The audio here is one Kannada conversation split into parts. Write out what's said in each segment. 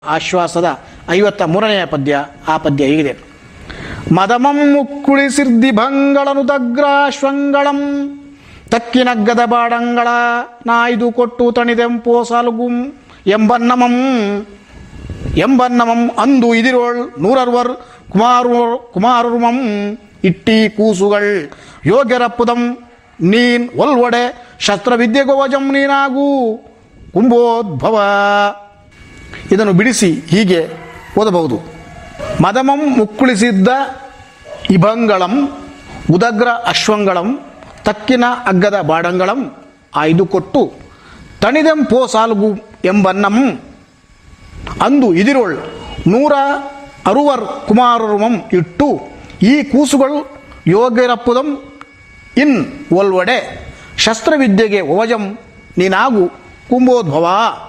ಆಶ್ವಾಸದ 53ನೆಯ ಪದ್ಯ. ಆ ಪದ್ಯ ಹೀಗಿದೆ: ಮದಮಂ ಮುಕ್ಕುಳಿಸಿರ್ದಿಭಂಗಳನು ತಗ್ರಾಶ್ವಂಗಳಂ ತಕ್ಕಿನಗ್ಗದ ಬಾಡಂಗಳ ನಾಯ್ದು ಕೊಟ್ಟು ತಣಿದೆಂಪೋ ಸಾಲುಗುಂ ಎಂಬನ್ನಮಂ ಅಂದು ಇದಿರೋಳ್ ನೂರರ್ವರ್ ಕುಮಾರುಮಂ ಇಟ್ಟಿ ಕೂಸುಗಳ್ ಯೋಗ್ಯರಪ್ಪುದಂ ನೀನ್ ಒಲ್ವಡೆ ಶಸ್ತ್ರವಿದ್ಯೆ ಗೋವಜಂ ನೀನಾಗೂ ಕುಂಭೋದ್ಭವ. ಇದನ್ನು ಬಿಡಿಸಿ ಹೀಗೆ ಓದಬಹುದು: ಮದಮಂ ಮುಕ್ಕುಳಿಸಿದ್ದ ಇಭಂಗಳಂ ಉದಗ್ರ ಅಶ್ವಂಗಳಂ ತಕ್ಕಿನ ಅಗ್ಗದ ಬಾಡಂಗಳಂ ಆಯ್ದು ಕೊಟ್ಟು ತಣಿದೆಂ ಪೋ ಸಾಲ್ಗು ಎಂಬನ್ನಂ ಅಂದು ಇದಿರೋಳ್ 160 ಕುಮಾರರುಮಂ ಇಟ್ಟು ಈ ಕೂಸುಗಳು ಯೋಗ್ಯರಪ್ಪುದಂ ಇನ್ ಒಲ್ವಡೆ ಶಸ್ತ್ರವಿದ್ಯೆಗೆ ಓವಜಂ ನೀನಾಗು ಕುಂಭೋದ್ಭವ.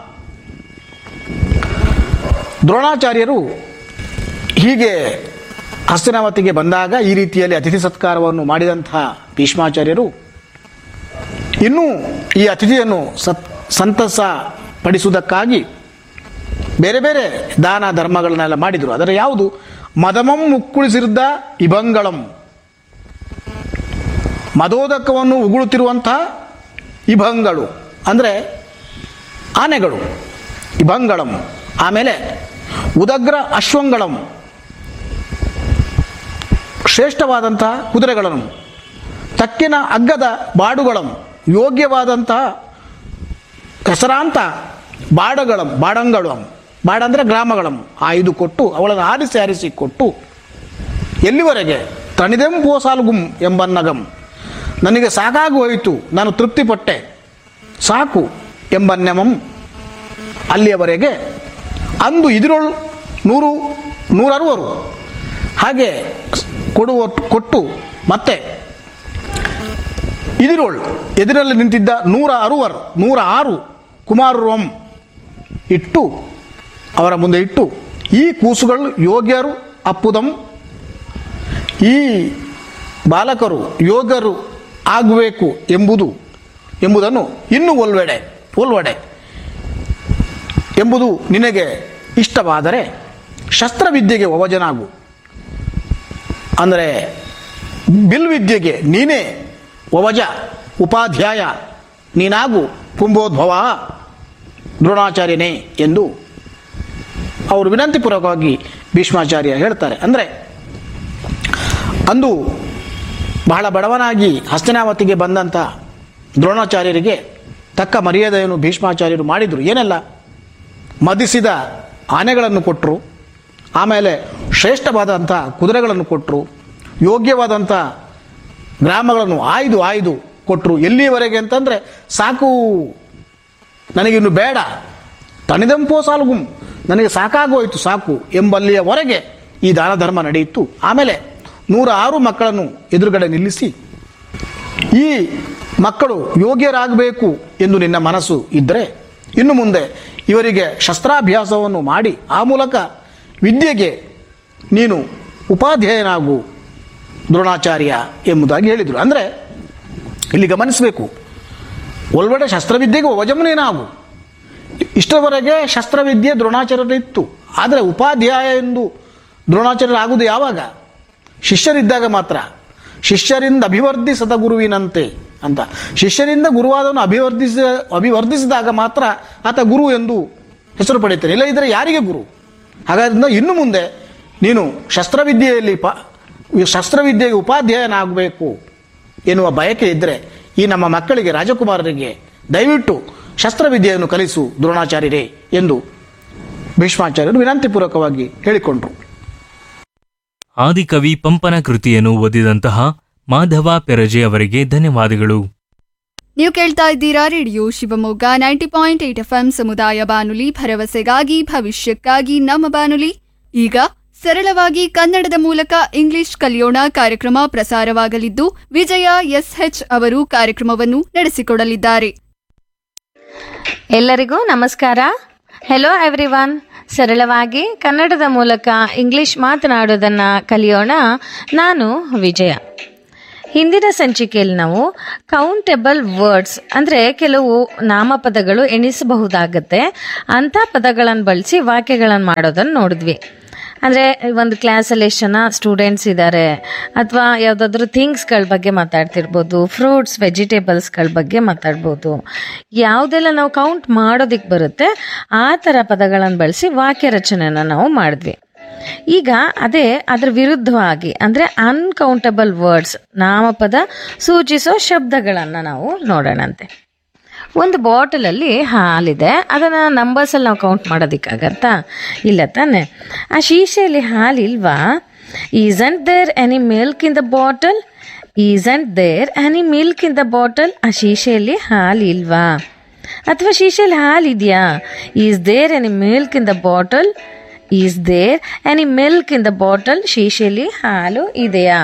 ದ್ರೋಣಾಚಾರ್ಯರು ಹೀಗೆ ಹಸ್ತಿನಾವತಿಗೆ ಬಂದಾಗ ಈ ರೀತಿಯಲ್ಲಿ ಅತಿಥಿ ಸತ್ಕಾರವನ್ನು ಮಾಡಿದಂತಹ ಭೀಷ್ಮಾಚಾರ್ಯರು ಇನ್ನೂ ಈ ಅತಿಥಿಯನ್ನು ಸಂತಸ ಪಡಿಸುವುದಕ್ಕಾಗಿ ಬೇರೆ ಬೇರೆ ದಾನ ಧರ್ಮಗಳನ್ನೆಲ್ಲ ಮಾಡಿದರು. ಅದರ ಯಾವುದು? ಮದಮಂ ಮುಕ್ಕುಳಿಸಿರ್ದ ಇಭಂಗಳಂ, ಮದೋದಕವನ್ನು ಉಗುಳುತ್ತಿರುವಂತಹ ಇಭಂಗಳು ಅಂದರೆ ಆನೆಗಳು, ಇಭಂಗಳಂ. ಆಮೇಲೆ ಉದಗ್ರ ಅಶ್ವಂಗಳಂ, ಶ್ರೇಷ್ಠವಾದಂತಹ ಕುದುರೆಗಳನ್ನು. ತಕ್ಕಿನ ಅಗ್ಗದ ಬಾಡುಗಳಂ, ಯೋಗ್ಯವಾದಂತಹ ಹೆಸರಾಂತ ಬಾಡಂಗಳಂ. ಬಾಡ ಅಂದರೆ ಗ್ರಾಮಗಳಂ. ಆಯ್ದು ಕೊಟ್ಟು ಅವಳನ್ನು ಆರಿಸಿ ಕೊಟ್ಟು ಎಲ್ಲಿವರೆಗೆ? ತಣಿದೆಂ ಪೋಸಾಲ್ಗುಂ ಎಂಬನ್ನಗಂ, ನನಗೆ ಸಾಕಾಗಿ ಹೋಯಿತು, ನಾನು ತೃಪ್ತಿಪಟ್ಟೆ, ಸಾಕು ಎಂಬನ್ಯಮಂ, ಅಲ್ಲಿಯವರೆಗೆ. ಅಂದು ಇದಿರೋಳು 160 ಹಾಗೆ ಕೊಟ್ಟು ಮತ್ತೆ ಇದಿರೋಳು ಎದುರಲ್ಲಿ ನಿಂತಿದ್ದ 106 ಕುಮಾರರುಂ ಇಟ್ಟು ಅವರ ಮುಂದೆ ಇಟ್ಟು ಈ ಕೂಸುಗಳು ಯೋಗ್ಯರು ಅಪ್ಪುದಂ, ಈ ಬಾಲಕರು ಯೋಗ್ಯರು ಆಗಬೇಕು ಎಂಬುದನ್ನು ಇನ್ನೂ ಒಲ್ವಡೆ ಎಂಬುದು ನಿನಗೆ ಇಷ್ಟವಾದರೆ ಶಸ್ತ್ರವಿದ್ಯೆಗೆ ಒವಜನಾಗು, ಅಂದರೆ ಬಿಲ್ವಿದ್ಯೆಗೆ ನೀನೇ ಒವಜ, ಉಪಾಧ್ಯಾಯ ನೀನಾಗು ಕುಂಭೋದ್ಭವ ದ್ರೋಣಾಚಾರ್ಯನೇ ಎಂದು ಅವರು ವಿನಂತಿಪೂರ್ವಕವಾಗಿ ಭೀಷ್ಮಾಚಾರ್ಯ ಹೇಳ್ತಾರೆ. ಅಂದರೆ ಅಂದು ಬಹಳ ಬಡವನಾಗಿ ಹಸ್ತಿನಾವತಿಗೆ ಬಂದಂಥ ದ್ರೋಣಾಚಾರ್ಯರಿಗೆ ತಕ್ಕ ಮರ್ಯಾದೆಯನ್ನು ಭೀಷ್ಮಾಚಾರ್ಯರು ಮಾಡಿದರು. ಏನೆಲ್ಲ? ಮದಿಸಿದ ಆನೆಗಳನ್ನು ಕೊಟ್ಟರು, ಆಮೇಲೆ ಶ್ರೇಷ್ಠವಾದಂಥ ಕುದುರೆಗಳನ್ನು ಕೊಟ್ಟರು, ಯೋಗ್ಯವಾದಂಥ ಗ್ರಾಮಗಳನ್ನು ಆಯ್ದು ಕೊಟ್ಟರು. ಎಲ್ಲಿಯವರೆಗೆ ಅಂತಂದರೆ ಸಾಕು, ನನಗಿನ್ನು ಬೇಡ, ತಣಿದೆಂಪೋ ಸಾಲ್ಗುಂ, ನನಗೆ ಸಾಕಾಗೋಯ್ತು, ಸಾಕು ಎಂಬಲ್ಲಿಯವರೆಗೆ ಈ ದಾನ ಧರ್ಮ ನಡೆಯಿತು. ಆಮೇಲೆ 106 ಮಕ್ಕಳನ್ನು ಎದುರುಗಡೆ ನಿಲ್ಲಿಸಿ, ಈ ಮಕ್ಕಳು ಯೋಗ್ಯರಾಗಬೇಕು ಎಂದು ನಿನ್ನ ಮನಸ್ಸು ಇದ್ದರೆ ಇನ್ನು ಮುಂದೆ ಇವರಿಗೆ ಶಸ್ತ್ರಾಭ್ಯಾಸವನ್ನು ಮಾಡಿ ಆ ಮೂಲಕ ವಿದ್ಯೆಗೆ ನೀನು ಉಪಾಧ್ಯಾಯನಾಗು ದ್ರೋಣಾಚಾರ್ಯ ಎಂಬುದಾಗಿ ಹೇಳಿದರು. ಅಂದರೆ ಇಲ್ಲಿ ಗಮನಿಸಬೇಕು, ಒಲ್ವಡೆ ಶಸ್ತ್ರವಿದ್ಯೆಗೆ ಒವಜಮನೇನಾಗು. ಇಷ್ಟರವರೆಗೆ ಶಸ್ತ್ರವಿದ್ಯೆ ದ್ರೋಣಾಚಾರ್ಯರಿತ್ತು, ಆದರೆ ಉಪಾಧ್ಯಾಯ ಎಂದು ದ್ರೋಣಾಚಾರ್ಯರಾಗುವುದು ಯಾವಾಗ? ಶಿಷ್ಯರಿದ್ದಾಗ ಮಾತ್ರ. ಶಿಷ್ಯರಿಂದ ಅಭಿವರ್ಧಿಸದ ಗುರುವಿನಂತೆ ಅಂತ, ಶಿಷ್ಯರಿಂದ ಗುರುವಾದವನ್ನು ಅಭಿವರ್ಧಿಸಿದಾಗ ಮಾತ್ರ ಆತ ಗುರು ಎಂದು ಹೆಸರು ಪಡೆಯುತ್ತಾನೆ. ಇಲ್ಲದಿದ್ದರೆ ಯಾರಿಗೆ ಗುರು? ಹಾಗಾದ್ರಿಂದ ಇನ್ನು ಮುಂದೆ ನೀನು ಶಸ್ತ್ರವಿದ್ಯೆಗೆ ಉಪಾಧ್ಯಾಯನಾಗಬೇಕು ಎನ್ನುವ ಬಯಕೆ ಇದ್ದರೆ ಈ ನಮ್ಮ ಮಕ್ಕಳಿಗೆ, ರಾಜಕುಮಾರರಿಗೆ ದಯವಿಟ್ಟು ಶಸ್ತ್ರವಿದ್ಯೆಯನ್ನು ಕಲಿಸು ದ್ರೋಣಾಚಾರ್ಯರೇ ಎಂದು ಭೀಷ್ಮಾಚಾರ್ಯರು ವಿನಂತಿಪೂರ್ವಕವಾಗಿ ಹೇಳಿಕೊಂಡರು. ಆದಿಕವಿ ಪಂಪನ ಕೃತಿಯನ್ನು ಓದಿದಂತಹ ಮಾಧವ ಪೆರಜೆ ಅವರಿಗೆ ಧನ್ಯವಾದಗಳು. ನೀವು ಕೇಳ್ತಾ ಇದ್ದೀರಾ ರೇಡಿಯೋ ಶಿವಮೊಗ್ಗ 90.8 FM ಸಮುದಾಯ ಬಾನುಲಿ, ಭರವಸೆಗಾಗಿ ಭವಿಷ್ಯಕ್ಕಾಗಿ ನಮ್ಮ ಬಾನುಲಿ. ಈಗ ಸರಳವಾಗಿ ಕನ್ನಡದ ಮೂಲಕ ಇಂಗ್ಲಿಷ್ ಕಲಿಯೋಣ ಕಾರ್ಯಕ್ರಮ ಪ್ರಸಾರವಾಗಲಿದ್ದು, ವಿಜಯ SH ಅವರು ಕಾರ್ಯಕ್ರಮವನ್ನು ನಡೆಸಿಕೊಡಲಿದ್ದಾರೆ. ಎಲ್ಲರಿಗೂ ನಮಸ್ಕಾರ. Hello everyone. ಸರಳವಾಗಿ ಕನ್ನಡದ ಮೂಲಕ ಇಂಗ್ಲಿಷ್ ಮಾತನಾಡೋದನ್ನು ಕಲಿಯೋಣ. ನಾನು ವಿಜಯ. ಹಿಂದಿನ ಸಂಚಿಕೆಯಲ್ಲಿ ನಾವು ಕೌಂಟೆಬಲ್ ವರ್ಡ್ಸ್ ಅಂದರೆ ಕೆಲವು ನಾಮಪದಗಳು ಎಣಿಸಬಹುದಾಗತ್ತೆ ಅಂಥ ಪದಗಳನ್ನು ಬಳಸಿ ವಾಕ್ಯಗಳನ್ನು ಮಾಡೋದನ್ನು ನೋಡಿದ್ವಿ. ಅಂದರೆ ಒಂದು ಕ್ಲಾಸಲ್ಲಿ ಎಷ್ಟು ಜನ ಸ್ಟೂಡೆಂಟ್ಸ್ ಇದ್ದಾರೆ, ಅಥವಾ ಯಾವುದಾದ್ರೂ ಥಿಂಗ್ಸ್ಗಳ ಬಗ್ಗೆ ಮಾತಾಡ್ತಿರ್ಬೋದು, ಫ್ರೂಟ್ಸ್ ವೆಜಿಟೇಬಲ್ಸ್ಗಳ ಬಗ್ಗೆ ಮಾತಾಡ್ಬೋದು. ಯಾವುದೆಲ್ಲ ನಾವು ಕೌಂಟ್ ಮಾಡೋದಕ್ಕೆ ಬರುತ್ತೆ ಆ ಥರ ಪದಗಳನ್ನು ಬಳಸಿ ವಾಕ್ಯ ರಚನೆಯನ್ನು ನಾವು ಮಾಡಿದ್ವಿ. ಈಗ ಅದೇ ಅದರ ವಿರುದ್ಧವಾಗಿ ಅಂದರೆ ಅನ್ಕೌಂಟಬಲ್ ವರ್ಡ್ಸ್, ನಾಮಪದ ಸೂಚಿಸೋ ಶಬ್ದಗಳನ್ನು ನಾವು ನೋಡೋಣಂತೆ. ಒಂದು ಬಾಟಲಲ್ಲಿ ಹಾಲಿದೆ, ಅದನ್ನು ನಂಬರ್ಸಲ್ಲಿ ನಾವು ಕೌಂಟ್ ಮಾಡೋದಕ್ಕಾಗತ್ತಾ? ಇಲ್ಲ ತಾನೆ. ಆ ಶೀಶೆಯಲ್ಲಿ ಹಾಲಿಲ್ವಾ? Isn't there any milk in the bottle? Isn't there any milk in the bottle? ಆ ಶೀಶೆಯಲ್ಲಿ ಹಾಲಿಲ್ವಾ? ಅಥವಾ ಶೀಶೆಯಲ್ಲಿ ಹಾಲಿದೆಯಾ? Is there any milk in the bottle? Is there any milk in the bottle? ಶೀಶೆಯಲ್ಲಿ ಹಾಲು ಇದೆಯಾ?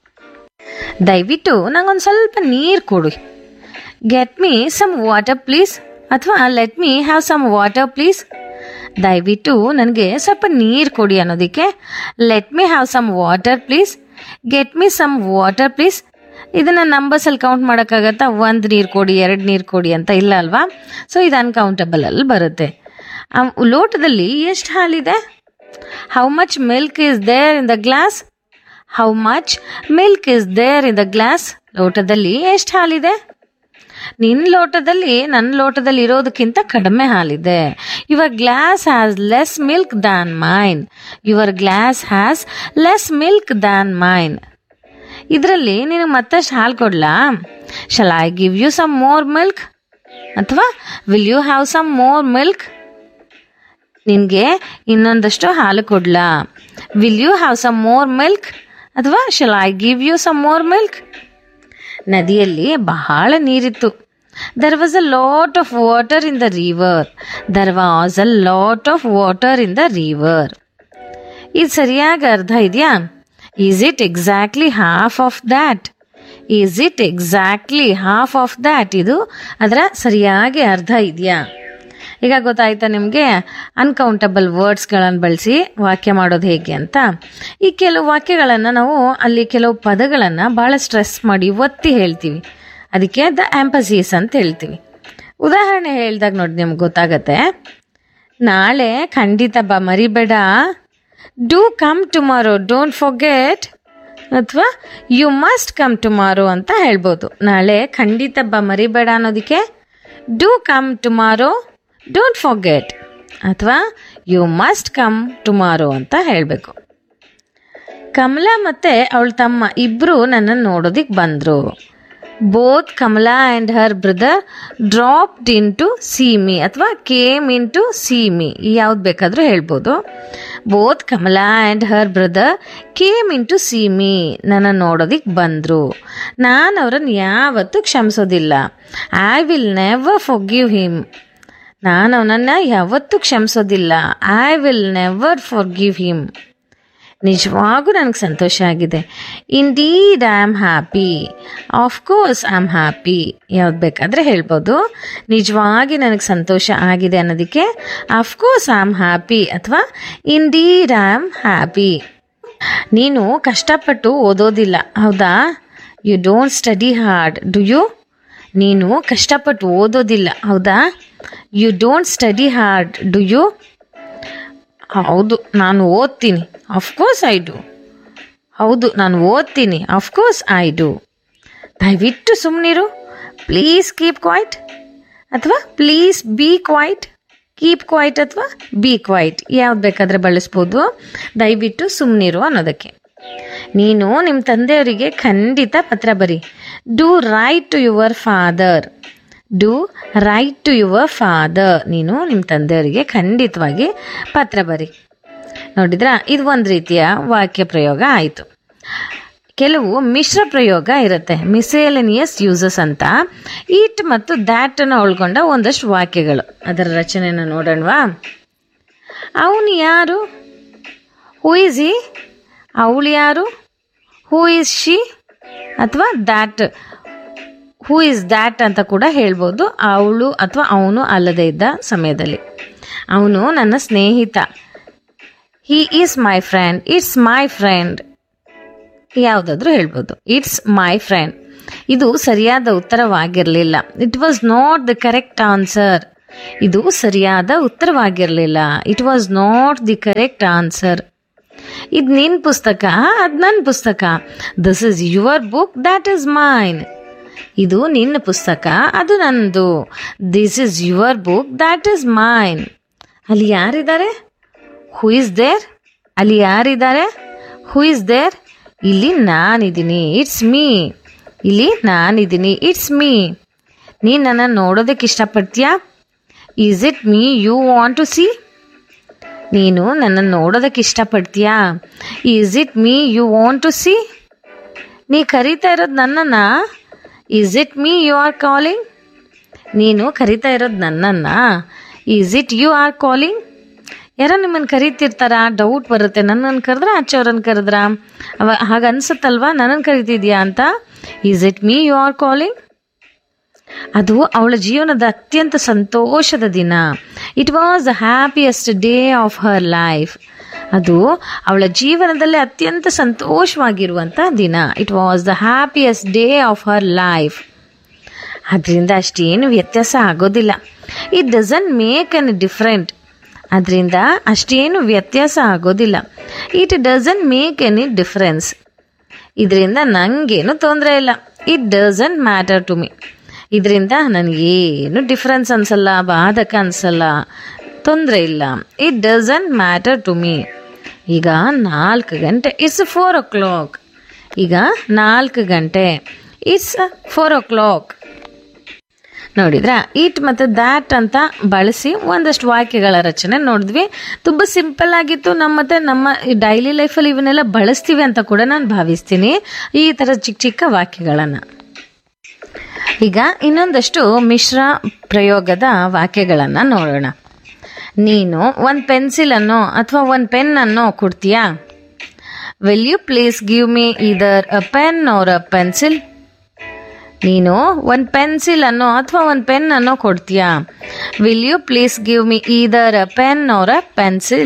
ದಯವಿಟ್ಟು ನಂಗೊಂದು ಸ್ವಲ್ಪ ನೀರು ಕೊಡಿ. Get me some water please, ಅಥವಾ let me have some water please. ದಯವಿಟ್ಟು ನನಗೆ ಸ್ವಲ್ಪ ನೀರು ಕೊಡಿ ಅನ್ನೋದಕ್ಕೆ let me have some water please, get me some water please. ಇದನ್ನು ನಂಬರ್ಸಲ್ಲಿ ಕೌಂಟ್ ಮಾಡೋಕ್ಕಾಗತ್ತಾ? ಒಂದು ನೀರು ಕೊಡಿ, 2 ನೀರು ಕೊಡಿ ಅಂತ ಇಲ್ಲ ಅಲ್ವಾ? ಸೊ ಇದು ಅನ್ಕೌಂಟಬಲ್ ಅಲ್ಲಿ ಬರುತ್ತೆ. ಆ ಲೋಟದಲ್ಲಿ ಎಷ್ಟು ಹಾಲಿದೆ? How much milk is there in the glass? How much milk is there in the glass? ಲೋಟದಲ್ಲಿ ಎಷ್ಟು ಹಾಲಿದೆ? ನಿನ್ನ ಲೋಟದಲ್ಲಿ ನನ್ನ ಲೋಟದಲ್ಲಿ ಇರೋದಕ್ಕಿಂತ ಕಡಿಮೆ ಹಾಲಿದೆ. Your glass has less milk than main. Your glass has less milk than main. ಇದರಲ್ಲಿ ನಿನಗೆ ಮತ್ತಷ್ಟು ಹಾಲು ಕೊಡ್ಲಾ? Shall I give you some more milk? ಅಥವಾ will you have some more milk? ನಿನಗೆ ಇನ್ನೊಂದಷ್ಟು ಹಾಲು ಕೊಡ್ಲಾ? Will you have some more milk? ಅಥವಾ shall I give you some more milk? ನದಿಯಲ್ಲಿ ಬಹಳ ನೀರಿತ್ತು. There was a lot of water in the river. There was a lot of water in the river. ಇದು ಸರಿಯಾಗಿ ಅರ್ಥ ಇದೆಯಾ? Is it exactly half of that? Is it exactly half of that? ಇದು ಅದರ ಸರಿಯಾಗಿ ಅರ್ಥ ಇದೆಯಾ? ಈಗ ಗೊತ್ತಾಯ್ತಾ ನಿಮಗೆ ಅನ್ಕೌಂಟಬಲ್ ವರ್ಡ್ಸ್ಗಳನ್ನು ಬಳಸಿ ವಾಕ್ಯ ಮಾಡೋದು ಹೇಗೆ ಅಂತ? ಈ ಕೆಲವು ವಾಕ್ಯಗಳನ್ನು ನಾವು ಅಲ್ಲಿ ಕೆಲವು ಪದಗಳನ್ನು ಭಾಳ ಸ್ಟ್ರೆಸ್ ಮಾಡಿ ಒತ್ತಿ ಹೇಳ್ತೀವಿ, ಅದಕ್ಕೆ ದ ಎಂಪಸಿಸ್ ಅಂತ ಹೇಳ್ತೀವಿ. ಉದಾಹರಣೆ ಹೇಳಿದಾಗ ನೋಡಿ ನಿಮ್ಗೆ ಗೊತ್ತಾಗತ್ತೆ. ನಾಳೆ ಖಂಡಿತ ಬಾ, ಮರಿಬೇಡ. Do come tomorrow, don't forget. ಅಥವಾ ಯು ಮಸ್ಟ್ ಕಮ್ ಟುಮಾರೋ ಅಂತ ಹೇಳ್ಬೋದು. ನಾಳೆ ಖಂಡಿತ ಬಾ, ಮರಿಬೇಡ ಅನ್ನೋದಕ್ಕೆ do come tomorrow, don't forget. ಅಥವಾ ಯು ಮಸ್ಟ್ ಕಮ್ ಟುಮಾರೋ ಅಂತ ಹೇಳಬೇಕು. ಕಮಲಾ ಮತ್ತು ಅವಳ ತಮ್ಮ ಇಬ್ಬರು ನನ್ನನ್ನು ನೋಡೋದಿಕ್ಕೆ ಬಂದರು. Both Kamala and her brother dropped in to C me, ಅಥವಾ came in to C me, ಯಾವ್ದು ಬೇಕಾದರೂ ಹೇಳ್ಬೋದು. Both Kamala and her brother came in to C me, ನನ್ನ ನೋಡೋದಿಕ್ಕೆ ಬಂದರು. ನಾನು ಅವರನ್ನು ಯಾವತ್ತೂ ಕ್ಷಮಿಸೋದಿಲ್ಲ. I will never forgive him. ನಾನು ಅವನನ್ನು ಯಾವತ್ತೂ ಕ್ಷಮಿಸೋದಿಲ್ಲ. I will never forgive him. ನಿಜವಾಗೂ ನನಗೆ ಸಂತೋಷ ಆಗಿದೆ. Indeed I am happy. Of course I am happy, ಯಾವ್ದು ಬೇಕಾದರೆ ಹೇಳ್ಬೋದು. ನಿಜವಾಗಿ ನನಗೆ ಸಂತೋಷ ಆಗಿದೆ ಅನ್ನೋದಕ್ಕೆ ಆಫ್ಕೋರ್ಸ್ ಐ ಆಮ್ ಹ್ಯಾಪಿ ಅಥವಾ ಇಂಡೀಡ್ ಐ ಆಮ್ ಹ್ಯಾಪಿ. ನೀನು ಕಷ್ಟಪಟ್ಟು ಓದೋದಿಲ್ಲ, ಹೌದಾ? You don't study hard, do you? ನೀನು ಕಷ್ಟಪಟ್ಟು ಓದೋದಿಲ್ಲ, ಹೌದಾ? You don't study hard, do you? ಹೌದು, ನಾನು ಓದ್ತೀನಿ. Of course I do. ಹೌದು, ನಾನು ಓದ್ತೀನಿ. Of course I do. ದಯವಿಟ್ಟು ಸುಮ್ಮನಿರು. ಪ್ಲೀಸ್ ಕೀಪ್ ಕ್ವೈಟ್ ಅಥವಾ please be quite. Keep quiet ಅಥವಾ ಬಿ ಕ್ವೈಟ್ ಯಾವ್ದು ಬೇಕಾದರೆ ಬಳಸ್ಬೋದು. ದಯವಿಟ್ಟು ಸುಮ್ಮನಿರು ಅನ್ನೋದಕ್ಕೆ. ನೀನು ನಿಮ್ಮ ತಂದೆಯವರಿಗೆ ಖಂಡಿತ ಪತ್ರ ಬರಿ. Do right to your father. Do right to your father. ನೀನು ನಿಮ್ಮ ತಂದೆಯವರಿಗೆ ಖಂಡಿತವಾಗಿ ಪತ್ರ ಬರಿ. ನೋಡಿದ್ರಾ, ಇದು ಒಂದು ರೀತಿಯ ವಾಕ್ಯ ಪ್ರಯೋಗ ಆಯಿತು. ಕೆಲವು ಮಿಶ್ರ ಪ್ರಯೋಗ ಇರುತ್ತೆ, ಮಿಸೇಲೇನಿಯಸ್ ಯೂಸಸ್ ಅಂತ. ಇಟ್ ಮತ್ತು ದ್ಯಾಟನ್ನು ಒಳಗೊಂಡ ಒಂದಷ್ಟು ವಾಕ್ಯಗಳು. ಅದರ ರಚನೆಯನ್ನು ನೋಡೋಣವಾ? ಅವನು ಯಾರು? Who is he? ಅವಳು ಯಾರು? Who is she? ಅಥವಾ ದ್ಯಾಟ್, ಹೂ ಈಸ್ ದ್ಯಾಟ್ ಅಂತ ಕೂಡ ಹೇಳ್ಬೋದು, ಅವಳು ಅಥವಾ ಅವನು ಅಲ್ಲದೇ ಇದ್ದ ಸಮಯದಲ್ಲಿ. ಅವನು ನನ್ನ ಸ್ನೇಹಿತ. He is my friend. It's my friend. ಯಾವುದಾದ್ರೂ ಹೇಳ್ಬೋದು. ಇಟ್ಸ್ ಮೈ ಫ್ರೆಂಡ್, ಇದು ಸರಿಯಾದ ಉತ್ತರವಾಗಿರಲಿಲ್ಲ. It was not the correct answer, ಇದು ಸರಿಯಾದ ಉತ್ತರವಾಗಿರಲಿಲ್ಲ. It was not the correct answer. ಇದು ನಿನ್ನ ಪುಸ್ತಕ, ಅದು ನನ್ನ ಪುಸ್ತಕ. This is your book, that is mine. ಇದು ನಿನ್ನ ಪುಸ್ತಕ, ಅದು ನಂದು. This is your book, that is mine. ಅಲ್ಲಿ ಯಾರಿದ್ದಾರೆ? Who is there? ಅಲ್ಲಿ ಯಾರಿದ್ದಾರೆ? Who is there? ಇಲ್ಲಿ ನಾನಿದ್ದೀನಿ, ಇಟ್ಸ್ ಮೀ. ಇಲ್ಲಿ ನಾನಿದ್ದೀನಿ, ಇಟ್ಸ್ ಮೀ. ನೀನು ನನ್ನನ್ನು ನೋಡೋದಕ್ಕೆ ಇಷ್ಟಪಡ್ತೀಯಾ? Is it me you want to C? ನೀನು ನನ್ನನ್ನು ನೋಡೋದಕ್ಕೆ ಇಷ್ಟಪಡ್ತೀಯಾ? Is it me you want to C? ನೀ ಕರೀತಾ ಇರೋದು ನನ್ನನ್ನು? Is it me you are calling? ನೀನು ಕರೀತಾ ಇರೋದು ನನ್ನನ್ನು? Is it you are calling? ಯಾರೋ ನಿಮ್ಮನ್ನು ಕರೀತಿರ್ತಾರ, ಡೌಟ್ ಬರುತ್ತೆ, ನನ್ನನ್ನು ಕರೆದ್ರ ಆಚೆಯವ್ರನ್ನ ಕರೆದ್ರ, ಹಾಗೆ ಅನ್ಸುತ್ತಲ್ವಾ ನನ್ನನ್ನು ಕರಿತಿದ್ಯಾ ಅಂತ. Is it me you are calling? ಅದು ಅವಳ ಜೀವನದ ಅತ್ಯಂತ ಸಂತೋಷದ ದಿನ. It was the happiest day of her life. ಅದು ಅವಳ ಜೀವನದಲ್ಲಿ ಅತ್ಯಂತ ಸಂತೋಷವಾಗಿರುವಂಥ ದಿನ. It was the happiest day of her life. ಅದರಿಂದ ಅಷ್ಟೇನು ವ್ಯತ್ಯಾಸ ಆಗೋದಿಲ್ಲ. It doesn't make any different. ಅದರಿಂದ ಅಷ್ಟೇನು ವ್ಯತ್ಯಾಸ ಆಗೋದಿಲ್ಲ. It doesn't make any difference. ಇದರಿಂದ ನನಗೇನು ತೊಂದರೆ ಇಲ್ಲ. It doesn't matter to me. ಇದರಿಂದ ನನಗೇನು ಡಿಫ್ರೆನ್ಸ್ ಅನಿಸಲ್ಲ, ಬಾಧಕ ಅನಿಸಲ್ಲ, ತೊಂದರೆ ಇಲ್ಲ. It doesn't matter to me. ಈಗ 4 ಗಂಟೆ, ಇಟ್ಸ್ 4 o'clock. ಈಗ 4 ಗಂಟೆ, ಇಟ್ಸ್ 4 o'clock. ನೋಡಿದ್ರಾ? ಇಟ್ ಮತ್ತು ದ್ಯಾಟ್ ಅಂತ ಬಳಸಿ ಒಂದಷ್ಟು ವಾಕ್ಯಗಳ ರಚನೆ ನೋಡಿದ್ವಿ. ತುಂಬ ಸಿಂಪಲ್ ಆಗಿತ್ತು. ನಮ್ಮ ಡೈಲಿ ಲೈಫಲ್ಲಿ ಇವನ್ನೆಲ್ಲ ಬಳಸ್ತೀವಿ ಅಂತ ಕೂಡ ನಾನು ಭಾವಿಸ್ತೀನಿ, ಈ ಥರ ಚಿಕ್ಕ ಚಿಕ್ಕ ವಾಕ್ಯಗಳನ್ನು. ಈಗ ಇನ್ನೊಂದಷ್ಟು ಮಿಶ್ರ ಪ್ರಯೋಗದ ವಾಕ್ಯಗಳನ್ನು ನೋಡೋಣ. ನೀನು ಒಂದು ಪೆನ್ಸಿಲನ್ನು ಅಥವಾ ಒಂದು ಪೆನ್ನನ್ನು ಕೊಡ್ತೀಯಾ? Will you please give me either a pen R a pencil? ನೀನು ಒಂದು ಪೆನ್ಸಿಲನ್ನು ಅಥವಾ ಒಂದು ಪೆನ್ನನ್ನು ಕೊಡ್ತೀಯಾ? Will you please give me either a pen R a pencil?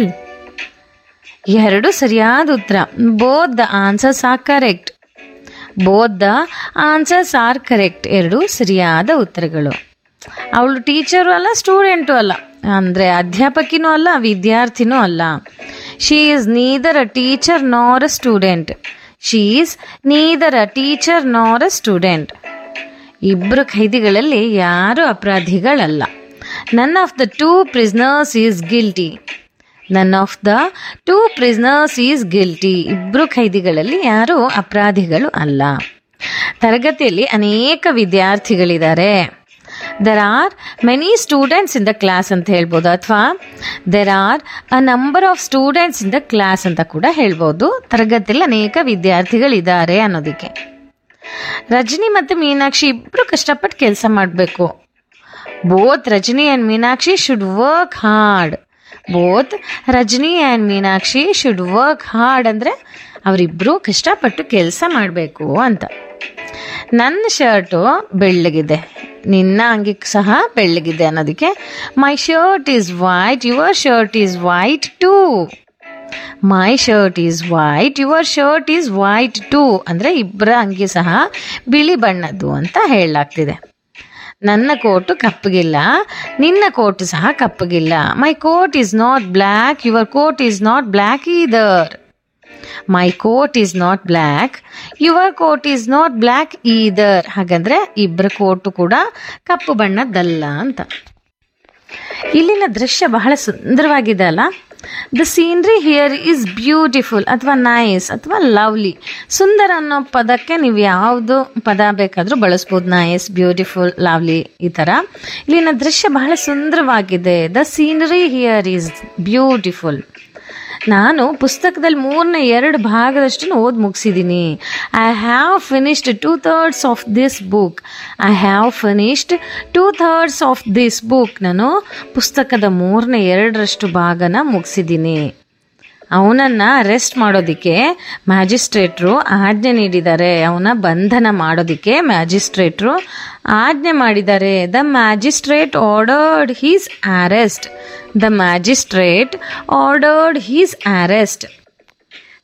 ಎರಡು ಸರಿಯಾದ ಉತ್ತರ. Both the answers are correct. Both the answers are correct. ಎರಡು ಸರಿಯಾದ ಉತ್ತರಗಳು. ಅವಳು ಟೀಚರು ಅಲ್ಲ, ಸ್ಟೂಡೆಂಟು ಅಲ್ಲ, ಅಂದರೆ ಅಧ್ಯಾಪಕಿನೂ ಅಲ್ಲ, ವಿದ್ಯಾರ್ಥಿನೂ ಅಲ್ಲ. She is neither a teacher ನಾರ್ a student. She is neither a teacher ನಾರ್ ಅ ಸ್ಟೂಡೆಂಟ್. ಇಬ್ಬರು ಖೈದಿಗಳಲ್ಲಿ ಯಾರು ಅಪರಾಧಿಗಳಲ್ಲ. None of the two prisoners is guilty. None of the two prisoners is guilty. ಇಬ್ಬರು ಖೈದಿಗಳಲ್ಲಿ ಯಾರು ಅಪರಾಧಿಗಳು ಅಲ್ಲ. ತರಗತಿಯಲ್ಲಿ ಅನೇಕ ವಿದ್ಯಾರ್ಥಿಗಳಿದ್ದಾರೆ. There are many students in the class ಅಂತ ಹೇಳ್ಬೋದು, ಅಥವಾ there are a number of students in the class ಅಂತ ಕೂಡ ಹೇಳ್ಬೋದು. ತರಗತಿಯಲ್ಲಿ ಅನೇಕ ವಿದ್ಯಾರ್ಥಿಗಳಿದ್ದಾರೆ ಅನ್ನೋದಕ್ಕೆ. ರಜನಿ ಮತ್ತು ಮೀನಾಕ್ಷಿ ಇಬ್ಬರು ಕಷ್ಟಪಟ್ಟು ಕೆಲಸ ಮಾಡಬೇಕು. Both Rajani and Meenakshi should work hard. Both Rajani and Meenakshi should work hard ಅಂದರೆ ಅವರಿಬ್ಬರು ಕಷ್ಟಪಟ್ಟು ಕೆಲಸ ಮಾಡಬೇಕು ಅಂತ. ನನ್ನ ಶರ್ಟು ಬೆಳ್ಳಗಿದೆ, ನಿನ್ನ ಅಂಗಿ ಸಹ ಬೆಳ್ಳಗಿದೆ ಅನ್ನೋದಕ್ಕೆ ಮೈ shirt is white, your shirt is white two. My shirt is white, your shirt is white two ಅಂದರೆ ಇಬ್ಬರ ಅಂಗಿ ಸಹ ಬಿಳಿ ಬಣ್ಣದ್ದು ಅಂತ ಹೇಳಲಾಗ್ತಿದೆ. ನನ್ನ ಕೋಟು ಕಪ್ಪಗಿಲ್ಲ, ನಿನ್ನ ಕೋಟು ಸಹ ಕಪ್ಪಗಿಲ್ಲ. ಮೈ coat is not black, your coat is not black either. My coat is not black, your coat is not black either. ಹಾಗಂದ್ರೆ ಇಬ್ಬರ ಕೋಟು ಕೂಡ ಕಪ್ಪು ಬಣ್ಣದ್ದಲ್ಲ ಅಂತ. ಇಲ್ಲಿನ ದೃಶ್ಯ ಬಹಳ ಸುಂದರವಾಗಿದೆ ಅಲ್ಲ. The scenery here is beautiful ಅಥವಾ ನೈಸ್ ಅಥವಾ ಲವ್ಲಿ. ಸುಂದರ ಅನ್ನೋ ಪದಕ್ಕೆ ನೀವು ಯಾವುದು ಪದ ಬೇಕಾದರೂ ಬಳಸ್ಬೋದು. ನೈಸ್, ಬ್ಯೂಟಿಫುಲ್, ಲವ್ಲಿ ಈ ಥರ. ಇಲ್ಲಿನ ದೃಶ್ಯ ಬಹಳ ಸುಂದರವಾಗಿದೆ. The scenery here is beautiful. ನಾನು ಪುಸ್ತಕದಲ್ಲಿ 2/3 ಭಾಗದಷ್ಟು ಓದಿ ಮುಗಿಸಿದ್ದೀನಿ. I have finished 2/3 of this book. I have finished 2/3 of this book. ನಾನು ಪುಸ್ತಕದ 3/2 ಭಾಗನ ಮುಗಿಸಿದ್ದೀನಿ. ಅವನನ್ನು ಅರೆಸ್ಟ್ ಮಾಡೋದಕ್ಕೆ ಮ್ಯಾಜಿಸ್ಟ್ರೇಟ್ರು ಆಜ್ಞೆ ನೀಡಿದ್ದಾರೆ. ಅವನ ಬಂಧನ ಮಾಡೋದಕ್ಕೆ ಮ್ಯಾಜಿಸ್ಟ್ರೇಟ್ರು ಆಜ್ಞೆ ಮಾಡಿದ್ದಾರೆ. The magistrate ordered he's arrest. The magistrate ordered he's arrest.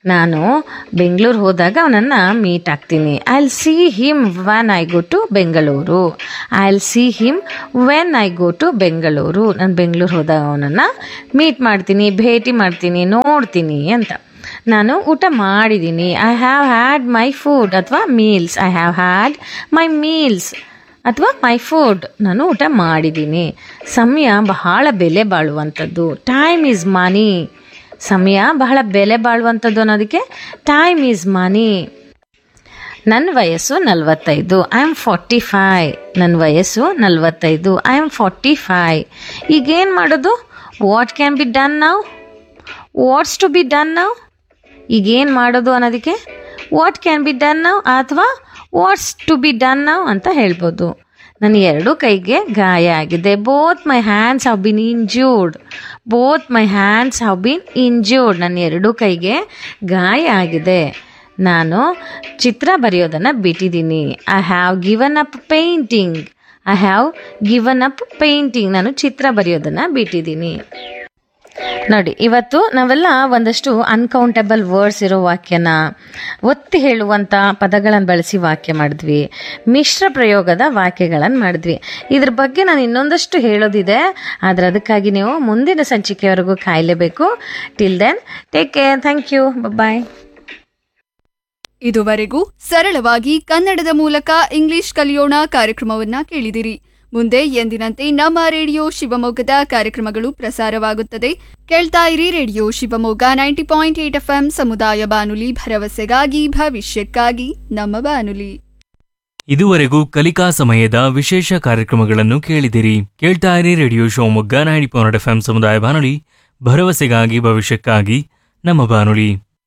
ನಾನು ಬೆಂಗಳೂರು ಹೋದಾಗ ಅವನನ್ನು ಮೀಟ್ ಆಗ್ತೀನಿ. I will see him when I go to Bengaluru. I will see him when I go to Bengaluru. ನಾನು ಬೆಂಗಳೂರು ಹೋದಾಗ ಅವನನ್ನು ಮೀಟ್ ಮಾಡ್ತೀನಿ, ಭೇಟಿ ಮಾಡ್ತೀನಿ, ನೋಡ್ತೀನಿ ಅಂತ. ನಾನು ಊಟ ಮಾಡಿದ್ದೀನಿ. I have had my food ಅಥವಾ meals. I have had my meals ಅಥವಾ ಮೈ ಫುಡ್. ನಾನು ಊಟ ಮಾಡಿದ್ದೀನಿ. ಸಮಯ ಬಹಳ ಬೆಲೆ ಬಾಳುವಂಥದ್ದು. ಟೈಮ್ ಈಸ್ ಮನಿ. ಸಮಯ ಬಹಳ ಬೆಲೆ ಬಾಳುವಂಥದ್ದು ಅನ್ನೋದಕ್ಕೆ ಟೈಮ್ ಈಸ್ ಮನಿ. ನನ್ನ ವಯಸ್ಸು 45. I am 45. ನನ್ನ ವಯಸ್ಸು 45. I am 45. ಈಗೇನು ಮಾಡೋದು? What can be done now? What's to be done now? ಈಗೇನು ಮಾಡೋದು ಅನ್ನೋದಕ್ಕೆ what can be done now ಅಥವಾ what's to be done now ಅಂತ ಹೇಳ್ಬೋದು. ನನ್ನ 2 ಕೈಗೆ ಗಾಯ ಆಗಿದೆ. Both my hands have been ಇಂಜ್ಯೂರ್ಡ್. Both my hands have been ಇಂಜ್ಯೂರ್ಡ್. ನನ್ನ 2 ಕೈಗೆ ಗಾಯ ಆಗಿದೆ. ನಾನು ಚಿತ್ರ ಬರೆಯೋದನ್ನು ಬಿಟ್ಟಿದ್ದೀನಿ. I have given up painting. I have given up painting. ನಾನು ಚಿತ್ರ ಬರೆಯೋದನ್ನು ಬಿಟ್ಟಿದ್ದೀನಿ. ನೋಡಿ, ಇವತ್ತು ನಾವೆಲ್ಲ ಒಂದಷ್ಟು ಅನ್ಕೌಂಟೇಬಲ್ ವರ್ಡ್ಸ್ ಇರೋ ವಾಕ್ಯನ ಒತ್ತಿ ಹೇಳುವಂಥ ಪದಗಳನ್ನು ಬಳಸಿ ವಾಕ್ಯ ಮಾಡಿದ್ವಿ. ಮಿಶ್ರ ಪ್ರಯೋಗದ ವಾಕ್ಯಗಳನ್ನು ಮಾಡಿದ್ವಿ. ಇದ್ರ ಬಗ್ಗೆ ನಾನು ಇನ್ನೊಂದಷ್ಟು ಹೇಳೋದಿದೆ, ಆದರೆ ಅದಕ್ಕಾಗಿ ನೀವು ಮುಂದಿನ ಸಂಚಿಕೆವರೆಗೂ ಕಾಯಲೇಬೇಕು. Till then take care. Thank you. ಬಾಯ್. ಇದುವರೆಗೂ ಸರಳವಾಗಿ ಕನ್ನಡದ ಮೂಲಕ ಇಂಗ್ಲಿಷ್ ಕಲಿಯೋಣ ಕಾರ್ಯಕ್ರಮವನ್ನ ಕೇಳಿದಿರಿ. ಮುಂದೆ ಎಂದಿನಂತೆ ನಮ್ಮ ರೇಡಿಯೋ ಶಿವಮೊಗ್ಗದ ಕಾರ್ಯಕ್ರಮಗಳು ಪ್ರಸಾರವಾಗುತ್ತದೆ. ಕೇಳ್ತಾ ಇರಿ ರೇಡಿಯೋ ಶಿವಮೊಗ್ಗ 90.8 FM ಸಮುದಾಯ ಬಾನುಲಿ, ಭರವಸೆಗಾಗಿ ಭವಿಷ್ಯಕ್ಕಾಗಿ ನಮ್ಮ ಬಾನುಲಿ. ಇದುವರೆಗೂ ಕಲಿಕಾ ಸಮಯದ ವಿಶೇಷ ಕಾರ್ಯಕ್ರಮಗಳನ್ನು ಕೇಳಿದಿರಿ. ಕೇಳ್ತಾ ಇರಿ ರೇಡಿಯೋ ಶಿವಮೊಗ್ಗ 90.8 FM ಸಮುದಾಯ ಬಾನುಲಿ, ಭರವಸೆಗಾಗಿ ಭವಿಷ್ಯಕ್ಕಾಗಿ ನಮ್ಮ ಬಾನುಲಿ.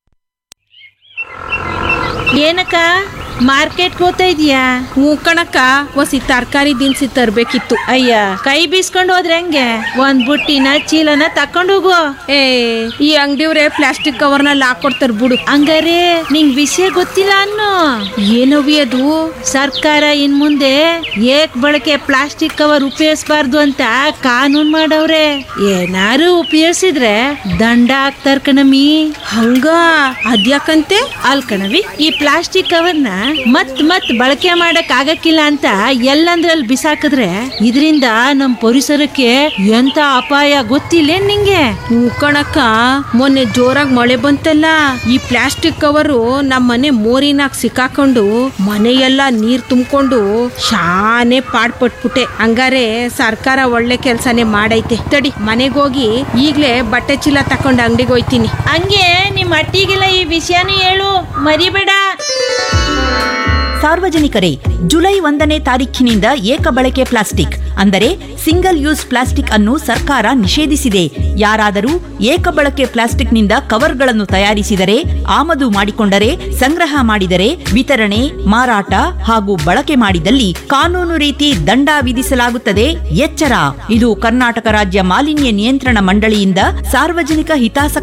ಏನಕ್ಕ ಮಾರ್ಕೆಟ್ಗೆ ಹೋಗ್ತಾ ಇದೀಯಾ? ಹ್ಞೂ ಕಣಕ್ಕ, ಒಸಿ ತರಕಾರಿ ದಿನಸಿ ತರ್ಬೇಕಿತ್ತು. ಅಯ್ಯ, ಕೈ ಬೀಸ್ಕೊಂಡು ಹೋದ್ರೆ ಹೆಂಗೆ? ಒಂದ್ ಬುಟ್ಟಿನ ಚೀಲನ ತಕೊಂಡು ಹೋಗು. ಏ, ಈ ಅಂಗಡಿಯವ್ರೆ ಪ್ಲಾಸ್ಟಿಕ್ ಕವರ್ನಲ್ಲಿ ಹಾಕೊಡ್ತಾರ ಬಿಡು. ಹಂಗಾರೆ ನಿಂಗ್ ವಿಷಯ ಗೊತ್ತಿಲ್ಲ ಅನ್ನೋ. ಏನವಿ ಅದು? ಸರ್ಕಾರ ಇನ್ ಮುಂದೆ ಏಕ್ ಬಳಕೆ ಪ್ಲಾಸ್ಟಿಕ್ ಕವರ್ ಉಪಯೋಗಿಸಬಾರ್ದು ಅಂತ ಕಾನೂನ್ ಮಾಡವ್ರೆ. ಏನಾರು ಉಪಯೋಗಿಸಿದ್ರೆ ದಂಡ ಹಾಕ್ತಾರ ಕಣಮಿ. ಹಂಗ ಅದ್ಯಾಕಂತೆ? ಅಲ್ ಕಣವಿ, ಈ ಪ್ಲಾಸ್ಟಿಕ್ ಕವರ್ನ ಮತ್ ಬಳಕೆ ಮಾಡಕ್ ಆಗಕ್ಕಿಲ್ಲ ಅಂತ ಎಲ್ಲಂದ್ರಲ್ಲಿ ಬಿಸಾಕಿದ್ರೆ ಇದರಿಂದ ನಮ್ ಪರಿಸರಕ್ಕೆ ಎಂತ ಅಪಾಯ ಗೊತ್ತಿಲ್ಲ ನಿಂಗೆ? ಹ್ಞೂ ಕಣಕ್ಕ, ಮೊನ್ನೆ ಜೋರಾಗಿ ಮಳೆ ಬಂತಲ್ಲ, ಈ ಪ್ಲಾಸ್ಟಿಕ್ ಕವರು ನಮ್ಮ ಮನೆ ಮೋರಿನಾಗ ಸಿಕ್ಕಾಕೊಂಡು ಮನೆಯೆಲ್ಲ ನೀರ್ ತುಂಬಿಕೊಂಡು ಶಾನೆ ಪಾಡ್ಪಟ್ಬಿಟ್ಟೆ. ಹಂಗಾರೆ ಸರ್ಕಾರ ಒಳ್ಳೆ ಕೆಲ್ಸನೇ ಮಾಡೈತೆ. ತಡಿ, ಮನೆಗೋಗಿ ಈಗ್ಲೇ ಬಟ್ಟೆ ಚೀಲ ತಕೊಂಡು ಅಂಗಡಿಗೆ ಹೋಯ್ತೀನಿ. ಹಂಗೆ ನಿಮ್ ಅಟ್ಟಿಗೆಲ್ಲ ಈ ವಿಷಯನೂ ಹೇಳು, ಮರಿಬೇಡ. ಸಾರ್ವಜನಿಕರೇ, ಜುಲೈ 1ನೇ ತಾರೀಖಿನಿಂದ ಏಕ ಬಳಕೆ ಪ್ಲಾಸ್ಟಿಕ್ ಅಂದರೆ ಸಿಂಗಲ್ ಯೂಸ್ ಪ್ಲಾಸ್ಟಿಕ್ ಅನ್ನು ಸರ್ಕಾರ ನಿಷೇಧಿಸಿದೆ. ಯಾರಾದರೂ ಏಕ ಬಳಕೆ ಪ್ಲಾಸ್ಟಿಕ್ನಿಂದ ಕವರ್ಗಳನ್ನು ತಯಾರಿಸಿದರೆ, ಆಮದು ಮಾಡಿಕೊಂಡರೆ, ಸಂಗ್ರಹ ಮಾಡಿದರೆ, ವಿತರಣೆ, ಮಾರಾಟ ಹಾಗೂ ಬಳಕೆ ಮಾಡಿದಲ್ಲಿ ಕಾನೂನು ರೀತಿ ದಂಡ ವಿಧಿಸಲಾಗುತ್ತದೆ. ಎಚ್ಚರ! ಇದು ಕರ್ನಾಟಕ ರಾಜ್ಯ ಮಾಲಿನ್ಯ ನಿಯಂತ್ರಣ ಮಂಡಳಿಯಿಂದ ಸಾರ್ವಜನಿಕ ಹಿತಾಸಕ್ತಿ